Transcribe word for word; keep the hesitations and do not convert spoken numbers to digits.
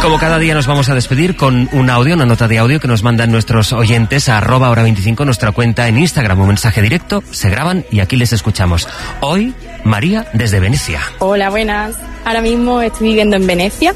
Como cada día nos vamos a despedir con un audio, una nota de audio que nos mandan nuestros oyentes a arroba hora veinticinco, nuestra cuenta en Instagram. Un mensaje directo, se graban y aquí les escuchamos. Hoy, María desde Venecia. Hola, buenas. Ahora mismo estoy viviendo en Venecia